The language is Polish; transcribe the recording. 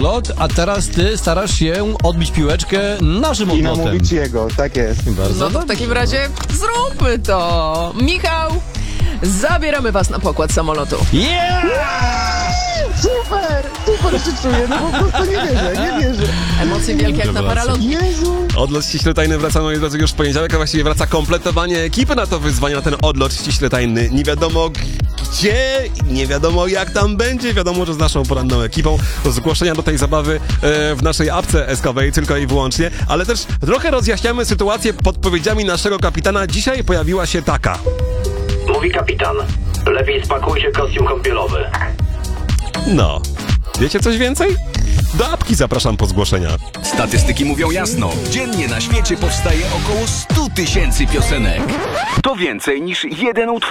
samolot, a teraz ty starasz się odbić piłeczkę naszym I odlotem. namówić jego, tak jest. Bardzo No to w takim razie zróbmy to. Michał, zabieramy was na pokład samolotu. Super się czuję, no po prostu nie wierzę. Emocje wielkie jak na paralotni. Jezu. Odlot ściśle tajny wraca, moi drodzy, już w poniedziałek, a właściwie wraca kompletowanie ekipy na to wyzwanie, na ten odlot ściśle tajny. Nie wiadomo gdzie, nie wiadomo jak tam będzie, wiadomo, że z naszą poranną ekipą. Zgłoszenia do tej zabawy w naszej apce SKWay tylko i wyłącznie, ale też trochę rozjaśniamy sytuację podpowiedziami naszego kapitana. Dzisiaj pojawiła się taka. Mówi kapitan. Lepiej spakujcie kostium kąpielowy. No, wiecie coś więcej? Do apki zapraszam po zgłoszenia. Statystyki mówią jasno. Dziennie na świecie powstaje około 100 000 piosenek. To więcej niż jeden utwór